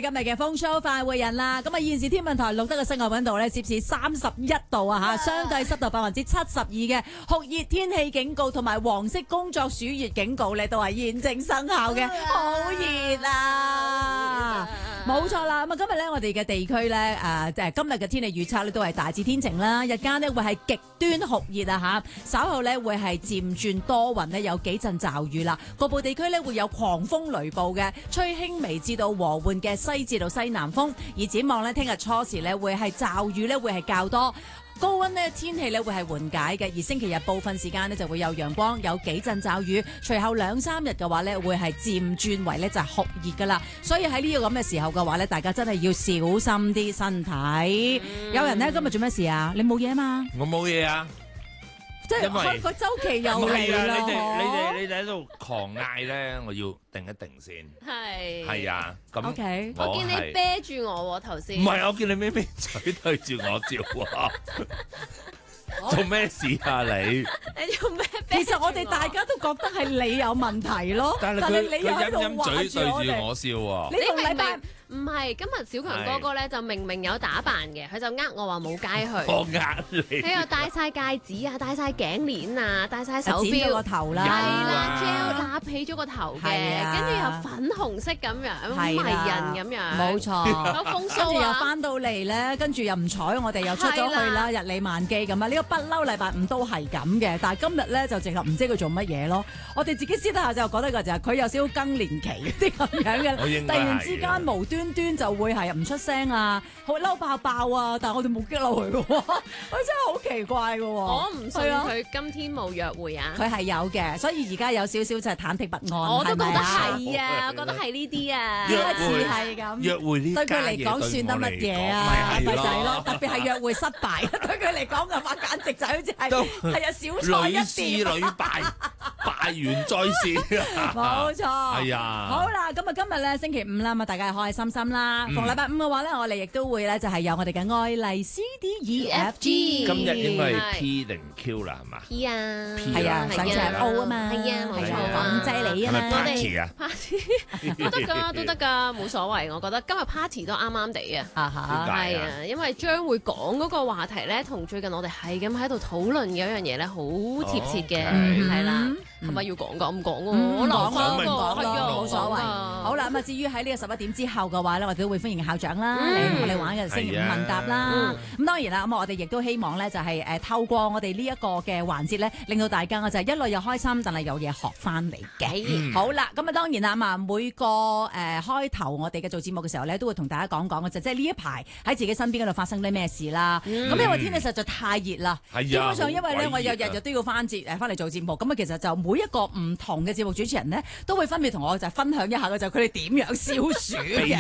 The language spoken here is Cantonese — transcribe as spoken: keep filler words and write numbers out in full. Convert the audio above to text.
今日嘅風騷快活人啦。咁啊，現時天文台錄得嘅室外溫度咧，攝氏三十一度啊嚇，相對濕度百分之七十二嘅酷熱天氣警告同埋黃色工作暑熱警告咧，都係現正生效嘅，好熱啊！冇錯啦，咁啊今日咧我哋嘅地區咧誒誒今日嘅天氣預測咧都係大致天晴啦，日間咧會係極端酷熱啊嚇，稍後咧會係漸轉多雲咧，有幾陣驟雨啦，局部地區咧會有狂風雷暴嘅，吹輕微至到和緩嘅西至到西南風，而展望咧聽日初時咧會係驟雨咧會係較多。高溫呢天氣咧會係緩解嘅，而星期日部分時間呢就會有陽光，有幾陣驟雨。隨後兩三日嘅話呢會係漸轉為呢就係酷熱噶啦。所以喺呢個咁嘅時候嘅話呢，大家真係要小心啲身體。嗯、有人呢今日做咩事啊？你冇嘢嘛？ 我冇嘢啊。 即係佢個周期又嚟啦！ 你哋你哋你哋喺度狂嗌咧，我要定一定先。 係係啊，咁 OK， 我見你啤住我喎頭先。 唔係，我見你咩咩嘴對住我笑啊！做咩事啊你？ 你做咩？ 其實我哋大家都覺得係你有問題咯， 但係係你佢佢陰陰嘴對住我哋。 笑喎。 你同禮拜唔係今日小強哥哥咧就明明有打扮嘅，佢就呃我話冇街去。 我呃你。 佢又戴晒戒指啊，戴晒頸鏈啊，戴晒手剪咗個錶。 頭啦， 係啦，gel 揦起咗個頭嘅，跟住又粉紅色咁樣，好迷人咁樣。 冇錯， 有風騷啊！ 跟住又翻到嚟咧，跟住又唔睬我哋，又出咗去啦，日理萬機咁啊！呢個不嬲禮拜五都係咁嘅，但係今日咧就淨係唔知佢做乜嘢咯。我哋自己私底下就覺得個就係佢有少少更年期嗰啲咁樣嘅，突然之間無端端就會係唔出聲啊，好嬲爆爆啊！但係我哋冇激嬲佢嘅喎，佢真係好奇怪嘅喎。 我唔信佢今天冇約會啊！ 佢係有嘅，所以而家有少少就係忐忑不安。 我都覺得係係啊，我覺得係呢啲啊， 約會似係咁。 約會呢對佢嚟講算得乜嘢啊？咪就係咯，特別係約會失敗，對佢嚟講嘅話，簡直就好似係係啊小菜一碟。 屢試屢敗，敗完再試。 冇錯。 係啊。 好啦，咁啊今日咧星期五啦，咁啊大家開開心心啦。逢禮拜五嘅話咧，我哋亦都會咧就係有我哋嘅愛麗 C D E F G。 今日應該係 P 定 Q 啦，係嘛 ？P 啊， 係啊，上次係 O 啊嘛， 係啊，冇錯， 講濟你啊嘛。 係咪 party 啊 ？party 都得㗎，都得㗎，冇所謂。我覺得今日 party 都啱啱地啊。 啊哈， 係啊，因為將會講嗰個話題咧，同最近我哋係咁喺度討論嘅一樣嘢咧，好貼切嘅，係啦。係咪要講㗎？唔講喎，我留翻咪講咯，冇所謂。 謂。 好啦，咁啊至於喺呢個十一點之後嘅話咧，我哋都會歡迎校長啦，嚟同我哋玩嘅星期五問答啦。咁當然啦，咁我哋亦都希望咧就係誒透過我哋呢一個嘅環節咧，令到大家就係一路又開心，但係有嘢學翻嚟嘅。好啦，咁啊當然啦，咁啊每個誒開頭我哋嘅做節目嘅時候咧，都會同大家講講嘅就即係呢一排喺自己身邊嗰度發生啲咩事啦。咁因為天氣實在太熱啦，基本上因為咧我日日日都要翻節誒翻嚟做節目，咁啊其實就每一個唔同嘅節目主持人咧，都會分別同我就分享一下嘅就係佢哋點樣消暑嘅。